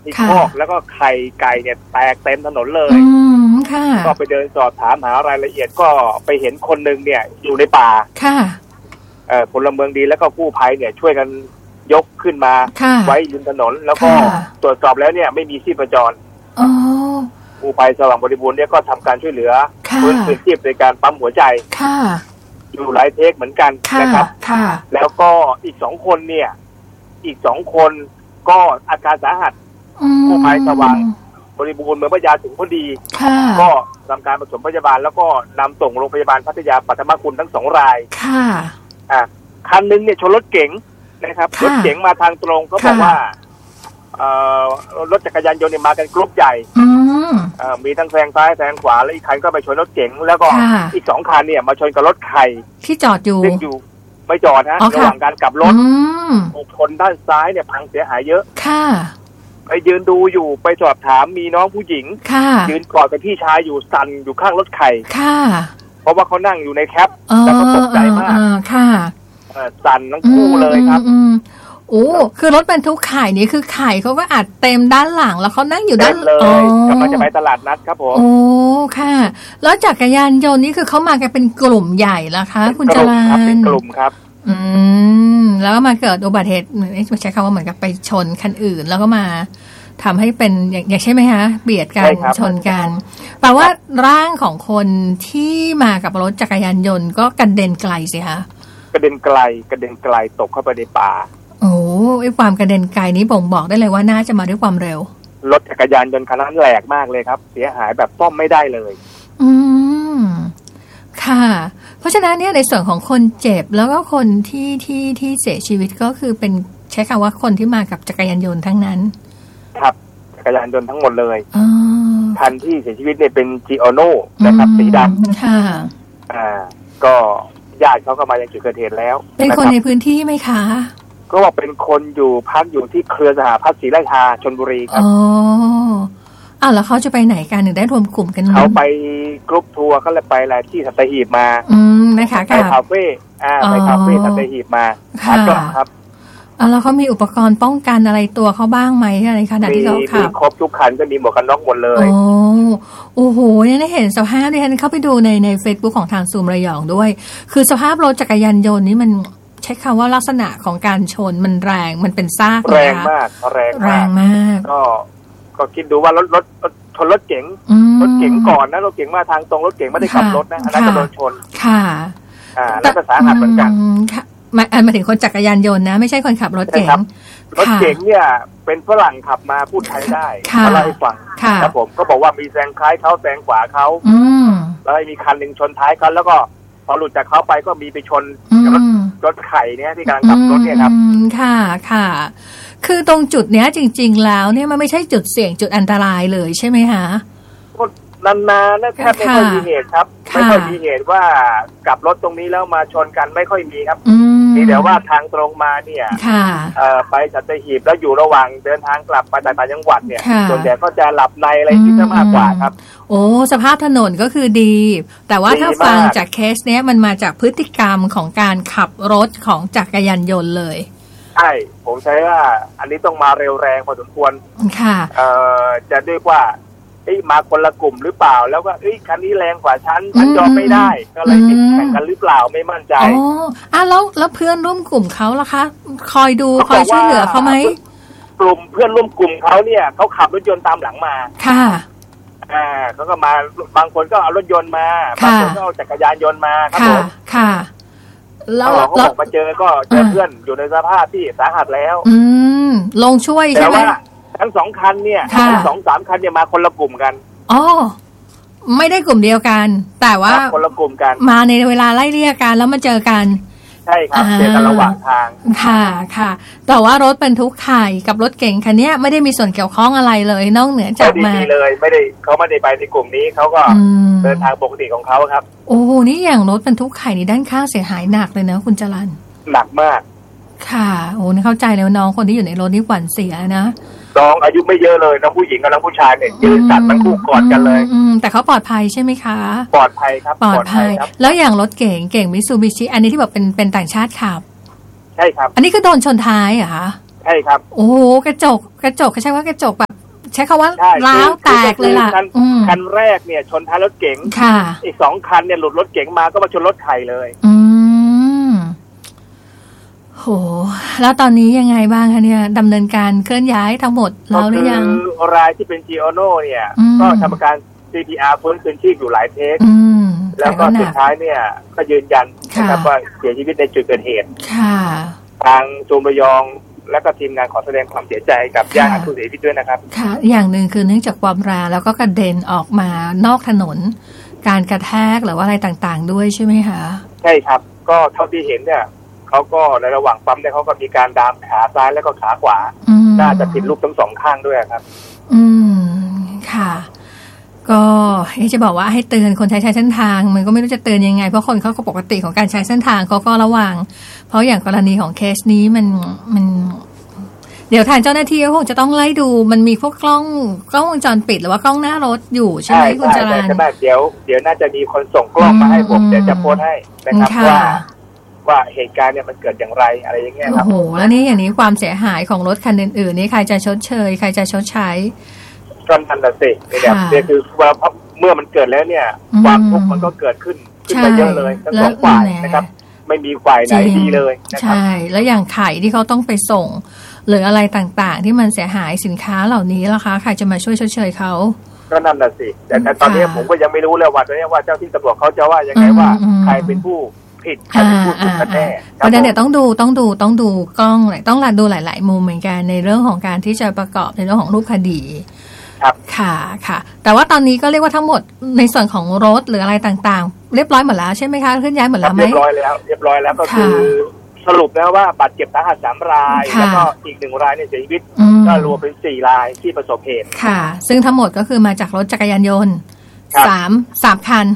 ที่คอกแล้วก็ไข่ไก่เนี่ยแตกเต็มถนนเลยก็ไปเดินสอบถามหารายละเอียดก็ไปเห็นคนนึงเนี่ยอยู่ในป่าพลเมืองดีแล้วก็กู้ภัยเนี่ยช่วยกันยกขึ้นมาไว้ริมถนนแล้วก็ตรวจสอบแล้วเนี่ยไม่มีชีพจรกู้ภัยสว่างบริบูรณ์เนี่ยก็ทำการช่วยเหลือฟื้นคืนชีพในการปั๊มหัวใจอยู่หลายเทคเหมือนกันนะครับแล้วก็อีก2 คนเนี่ยอีก2 คนก็อาการสาหัสกู้ภัยสว่างบริบูรณ์เมืองพัทยาถึงพอดีก็ทำการปฐมพยาบาลแล้วก็นำส่งโรงพยาบาลพัทยาปัทมคุณทั้ง2 รายคันนึงเนี่ยชนรถเก๋งนะครับรถเก๋งมาทางตรงเขาบอกว่ารถจักรยานยนต์เนี่ยมากันกรุ๊ปใหญ่มีทั้งแซงซ้ายแซงขวาแล้วอีกคันก็ไปชนรถเก๋งแล้วก็อีก2 คันเนี่ยมาชนกับรถไข่ที่จอดอยู่ไม่จอดนะระหว่างการกลับรถคนด้านซ้ายเนี่ยพังเสียหายเยอะไปยืนดูอยู่ไปสอบถามมีน้องผู้หญิงยืนกอดกับพี่ชายอยู่สั่นอยู่ข้างรถไข่เพราะว่าเขานั่งอยู่ในแคปแล้วก็ตกใจมากสั่นทั้งคู่เลยครับโอ้คือรถบรรทุกไข่นี่คือไข่เขาก็อัดเต็มด้านหลังแล้วเขานั่งอยู่ด้านเลยกำลังจะไปตลาดนัดครับผมโอ้ค่ะแล้วจักรยานยนต์นี่คือเขามากันเป็นกลุ่มใหญ่แล้วคะคุณจรัญเป็นกลุ่มครับแล้วก็มาเกิดอุบัติเหตุใช้คำว่าเหมือนกับไปชนคันอื่นแล้วก็มาทำให้เป็นอย่างใช่ไหมคะเบียดกันชนกันแปลว่าร่างของคนที่มากับรถจักรยานยนต์ก็กระเด็นไกลสิคะกระเด็นไกลตกเข้าไปในป่าโอ้ไอ้ความกระเด็นไกลนี้บ่งบอกได้เลยว่าน่าจะมาด้วยความเร็วรถจักรยานยนต์คันนั้นแหลกมากเลยครับเสียหายแบบซ่อมไม่ได้เลยค่ะเพราะฉะนั้นเนี่ยในส่วนของคนเจ็บแล้วก็คนที่เสียชีวิตก็คือเป็นใช้คำว่าคนที่มากับจักรยานยนต์ทั้งนั้นครับจักรยานยนต์ทั้งหมดเลยคันที่เสียชีวิตเนี่ยเป็นจีโอโน่นะครับสีดำค่ะก็ญาติเขาก็มายังจุดเกิดเหตุแล้วเป็นคนในพื้นที่ไหมคะก็บอกเป็นคนอยู่พักอยู่ที่เครือสหพัฒน์ศรีราชาชลบุรีครับแล้วเขาจะไปไหนกันถึงได้รวมกลุ่มกันเขาไปกรุ๊ปทัวร์เขาเลยไปอะไรที่สัตหีบมานะคะไปคาเฟ่ไปคาเฟ่สัตหีบมาครับแล้วเขามีอุปกรณ์ป้องกันอะไรตัวเขาบ้างไหมอะไรขนาดที่เขาขับครบทุกคันก็มีหมวกกันน็อกหมดเลยโอ้โหเนี่ยได้เห็นสภาพที่ฉันเข้าไปดูใน Facebook ของทางซูมระยองด้วยคือสภาพรถจักรยานยนต์นี่มันใช้คำว่าลักษณะของการชนมันแรงมันเป็นซากแรงมากแรงมากก็คิดดูว่ารถชนรถเก๋งก่อนนะรถเก๋งมาทางตรงรถเก๋งไม่ได้ขับรถนะอันนั้นก็โดนชนค่ะแล้วก็สาหัสเหมือนกันมาถึงคนจักรยานยนต์นะไม่ใช่คนขับรถเก๋งรถเก๋งเนี่ยเป็นฝรั่งขับมาพูดไทยได้เขาเล่าให้ฟังครับผมก็บอกว่ามีแซงซ้ายเขาแซงขวาเขาแล้วมีคันหนึ่งชนท้ายเขาแล้วก็พอหลุดจากเขาไปก็มีไปชนรถไข่เนี่ยที่กำลังขับรถเนี่ยครับค่ะคือตรงจุดเนี้ยจริงๆแล้วเนี่ยมันไม่ใช่จุดเสี่ยงจุดอันตรายเลยใช่ไหมคะนานๆแทบไม่ค่อยมีเหตุครับไม่ค่อยมีเหตุว่ากลับรถตรงนี้แล้วมาชนกันไม่ค่อยมีครับมีแต่ว่าทางตรงมาเนี่ยไปสัตหีบแล้วอยู่ระหว่างเดินทางกลับไปต่างจังหวัดเนี่ยส่วนใหญ่ก็จะหลับในอะไรที่จะมากกว่าครับโอ้สภาพถนนก็คือดีแต่ว่าถ้าฟังจากเคสเนี้ยมันมาจากพฤติกรรมของการขับรถของจักรยานยนต์เลยใช่ผมใช้ว่าอันนี้ต้องมาเร็วแรงพอสมควรค่ะจะด้วยว่ามาคนละกลุ่มหรือเปล่าแล้วก็คันนี้แรงกว่าฉันยอมไม่ได้ก็เลยติดแข่งกันหรือเปล่าไม่มั่นใจแล้วเพื่อนร่วมกลุ่มเขาล่ะคะคอยดูคอยช่วยเหลือเขาไหมกลุ่มเพื่อนร่วมกลุ่มเขาเนี่ยเขาขับรถยนต์ตามหลังมาค่ะเขาก็มาบางคนก็เอารถยนต์มาบางคนก็เอาจักรยานยนต์มาครับผมค่ะแล้วเขาบอกมาเจอก็เจอเพื่อนอยู่ในสภาพที่สาหัสแล้วลงช่วยใช่ไหมทั้ง2 คันเนี่ยทั้ง2-3 คันเนี่ยมาคนละกลุ่มกันไม่ได้กลุ่มเดียวกันแต่ว่าคนละกลุ่มกันมาในเวลาไล่เรียกกันแล้วมาเจอกันใช่ครับเจอกันระหว่างทางค่ะแต่ว่ารถบรรทุกไข่กับรถเก๋งคันนี้ไม่ได้มีส่วนเกี่ยวข้องอะไรเลยนอกเหนือจากมาเลยเขาไม่ได้ไปในกลุ่มนี้เขาก็เดินทางปกติของเขาครับโอ้นี่อย่างรถบรรทุกไข่นี่ด้านข้างเสียหายหนักเลยนะคุณจรัญหนักมากค่ะโอ้นี่เข้าใจแล้วน้องคนที่อยู่ในรถนี่หวั่นเสียนะน้องอายุไม่เยอะเลยน้องผู้หญิงกับน้องผู้ชายเนี่ยยืนตัดทั้งคู่กอดกันเลยแต่เขาปลอดภัยใช่ไหมคะปลอดภัยครับปลอดภัยแล้วอย่างรถเก่งมิตซูบิชิอันนี้ที่แบบเป็นต่างชาติขับใช่ครับอันนี้ก็โดนชนท้ายเหรอคะใช่ครับโอ้กระจกใช่ว่ากระจกแบบช้คำว่าร้าวแตกเลยล่ะคันแรกเนี่ยชนท้ายรถเก๋งอีก2 คันเนี่ยหลุดรถเก๋งมาก็มาชนรถไข่เลยโหแล้วตอนนี้ยังไงบ้างคะเนี่ยดำเนินการเคลื่อนย้ายทั้งหมดแล้วหรือยังรายที่เป็นจีโอโน่เนี่ยก็ทำการ CPR ฟื้นคืนชีพอยู่หลายเทสแล้วก็สุดท้ายเนี่ยก็ยืนยันนะครับว่าเสียชีวิตในจุดเกิดเหตุทางซูมระยองและก็ทีมงานขอแสดงความเสียใจกับญาติผู้เสียชีวิตด้วยนะครับค่ะอย่างหนึ่งคือเนื่องจากความแรงแล้วก็กระเด็นออกมานอกถนนการกระแทกหรือว่าอะไรต่างๆด้วยใช่ไหมคะใช่ครับก็เท่าที่เห็นเนี่ยเขาก็ในระหว่างปั๊มเนี่ยเขาก็มีการดามขาซ้ายแล้วก็ขาขวาน่าจะผิดรูปทั้ง2 ข้างด้วยครับค่ะก็จะบอกว่าให้เตือนคนใช้เส้นทางมันก็ไม่รู้จะเตือนยังไงเพราะคนเขาก็ปกติของการใช้เส้นทางเขาก็ระวังเพราะอย่างกรณีของเคสนี้มันเดี๋ยวทางเจ้าหน้าที่ก็คงจะต้องไล่ดูมันมีพวกกล้องวงจรปิดหรือว่ากล้องหน้ารถอยู่ใช่ไหมคุณจรัญใช่เดี๋ยวน่าจะมีคนส่งกล้องมาให้ผมเดี๋ยวจะโพสให้นะครับว่าเหตุการณ์เนี่ยมันเกิดอย่างไรอะไรอย่างเงี้ยครับโอ้โหแล้วนี่อย่างนี้ความเสียหายของรถคันอื่นๆนี่ใครจะชดเชยใครจะชดใช้ก็ทันสิเนี่ยคือว่าเมื่อมันเกิดแล้วเนี่ยความทุกข์มันก็เกิดขึ้นไปเยอะเลยทั้ง2 ฝ่ายนะครับไม่มีฝ่ายไหนดีเลยนะครับใช่แล้วอย่างไข่ที่เขาต้องไปส่งหรืออะไรต่างๆที่มันเสียหายสินค้าเหล่านี้ล่ะคะใครจะมาช่วยชดเชยเขาก็นั่นน่ะสิแต่ตอนนี้ผมก็ยังไม่รู้เลยว่าตอนนี้ว่าเจ้าที่ตำรวจเขาจะว่ายังไงว่าใครเป็นผู้ผิดใครเป็นผู้ถูกกันแน่ประเด็นเนี่ยต้องดูกล้องต้องดูหลายๆมุมเหมือนกันในเรื่องของการที่จะประกอบในเรื่องของรูปคดีค่ะแต่ว่าตอนนี้ก็เรียกว่าทั้งหมดในส่วนของรถหรืออะไรต่างๆเรียบร้อยหมดแล้วใช่ไหมคะเคลื่อนย้ายหมดแล้วไหมเรียบร้อยแล้วก็คือสรุปแล้วว่าบาดเจ็บสาหัส3 รายแล้วก็อีก1 รายเนี่ยเสียชีวิตก็รวมเป็น4 รายที่ประสบเหตุค่ะซึ่งทั้งหมดก็คือมาจากรถจักรยานยนต์3 คัน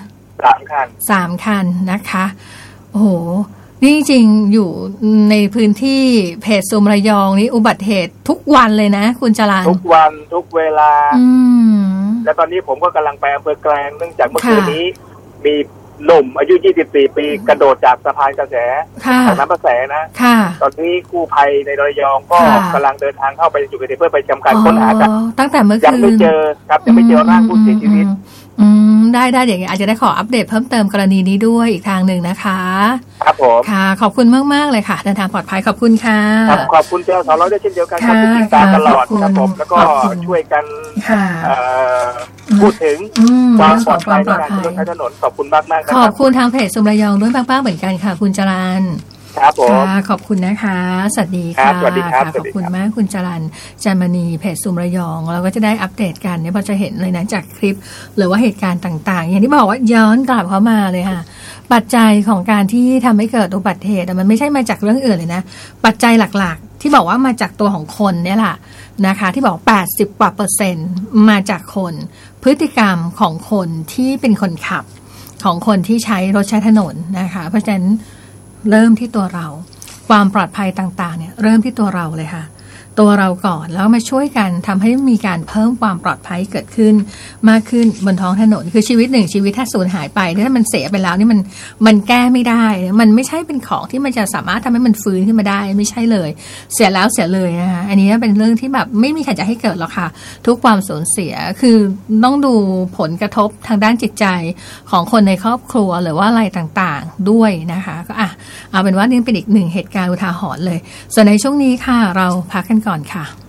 3 คันนะคะโอ้โหนี่จริงๆอยู่ในพื้นที่เพจซูมระยองนี่อุบัติเหตุทุกวันเลยนะคุณจรัญทุกวันทุกเวลาและตอนนี้ผมก็กำลังไปอำเภอแกลงเนื่องจากเมื่อคืนนี้มีหนุ่มอายุ24 ปีกระโดดจากสะพานกระแสจากน้ำกระแสนะตอนนี้กู้ภัยในระยองก็กำลังเดินทางเข้าไปจุดเกิดเหตุเพื่อไปทำการค้นหากันตั้งแต่เมื่อคืนยังไม่เจอครับยังไม่เจอร่างผู้เสียชีวิตได้อย่างนี้อาจจะได้ขออัปเดตเพิ่มเติมกรณีนี้ด้วยอีกทางหนึ่งนะคะครับผมค่ะขอบคุณมากๆเลยค่ะเดินทางปลอดภัยขอบคุณค่ะขอบคุณเจ้าสาวเราด้วยเช่นเดียวกันครับที่ติดตามตลอดครับผมแล้วก็ช่วยกันพูดถึงความปลอดภัยในการใช้ถนนขอบคุณมากๆขอบคุณทางเพจซูมระยองด้วยมากๆเหมือนกันค่ะคุณจรัญครับผมขอบคุณนะคะสวัสดีค่ะสวัสดีครับขอบคุณมากคุณจรัญจันมณีเพจซูมระยองเราก็จะได้อัปเดตกันเนี่ยพอจะเห็นเลยนะจากคลิปหรือว่าเหตุการณ์ต่างๆอย่างที่บอกว่าย้อนกลับเข้ามาเลยค่ะปัจจัยของการที่ทำให้เกิดอุบัติเหตุมันไม่ใช่มาจากเรื่องอื่นเลยนะปัจจัยหลักๆที่บอกว่ามาจากตัวของคนเนี่ยแหละนะคะที่บอก80 กว่า%มาจากคนพฤติกรรมของคนที่เป็นคนขับของคนที่ใช้รถใช้ถนนนะคะเพราะฉะนั้นเริ่มที่ตัวเราความปลอดภัยต่างๆเนี่ยเริ่มที่ตัวเราเลยค่ะตัวเราก่อนแล้วมาช่วยกันทำให้มีการเพิ่มความปลอดภัยเกิดขึ้นมากขึ้นบนท้องถนนคือชีวิต1 ชีวิตถ้าสูญหายไปถ้ามันเสียไปแล้วนี่มันแก้ไม่ได้มันไม่ใช่เป็นของที่มันจะสามารถทำให้มันฟื้นขึ้นมาได้ไม่ใช่เลยเสียแล้วเสียเลยนะคะอันนี้เป็นเรื่องที่แบบไม่มีใครจะให้เกิดหรอกค่ะทุกความสูญเสียคือต้องดูผลกระทบทางด้านจิตใจของคนในครอบครัวหรือว่าอะไรต่างๆด้วยนะคะก็เอาเป็นว่านี่เป็นอีก1 เหตุการณ์อุทาหรณ์เลยส่วนในช่วงนี้ค่ะเราพักกันก่อนค่ะ